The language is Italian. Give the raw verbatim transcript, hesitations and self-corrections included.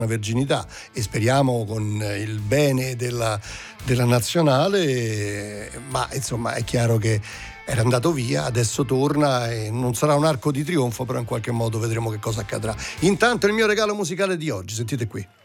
verginità, e speriamo con il bene della, della nazionale, ma insomma è chiaro che era andato via, adesso torna e non sarà un arco di trionfo, però in qualche modo vedremo che cosa accadrà. Intanto il mio regalo musicale di oggi, sentite qui.